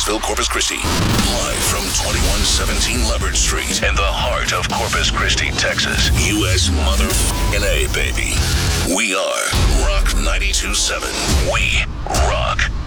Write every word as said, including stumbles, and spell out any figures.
Gainesville, Corpus Christi. Live from twenty-one seventeen Leopard Street in the heart of Corpus Christi, Texas. U S motherfucking A, baby. We are Rock ninety-two point seven. We rock.